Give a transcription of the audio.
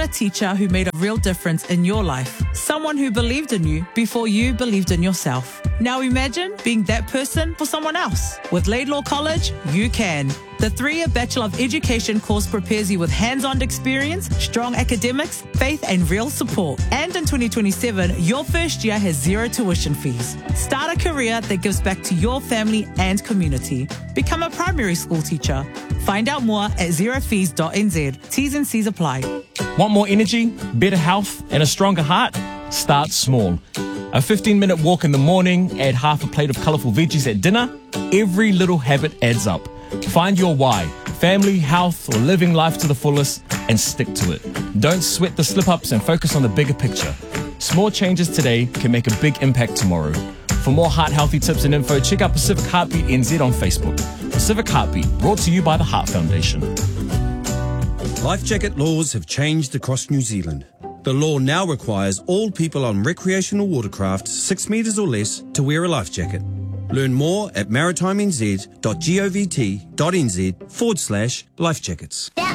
a teacher who made a real difference in your life. Someone who believed in you before you believed in yourself. Now imagine being that person for someone else. With Laidlaw College, you can. The 3-year Bachelor of Education course prepares you with hands-on experience, strong academics, faith and real support. And in 2027, your first year has 0 tuition fees. Start a career that gives back to your family and community. Become a primary school teacher. Find out more at zerofees.nz. T's and C's apply. Want more energy, better health and a stronger heart? Start small. A 15-minute walk in the morning, add half a plate of colourful veggies at dinner. Every little habit adds up. Find your why, family, health or living life to the fullest, and stick to it. Don't sweat the slip-ups and focus on the bigger picture. Small changes today can make a big impact tomorrow. For more heart-healthy tips and info, check out Pacific Heartbeat NZ on Facebook. Pacific Heartbeat, brought to you by the Heart Foundation. Life jacket laws have changed across New Zealand. The law now requires all people on recreational watercraft 6 metres or less to wear a life jacket. Learn more at maritimenz.govt.nz/life jackets.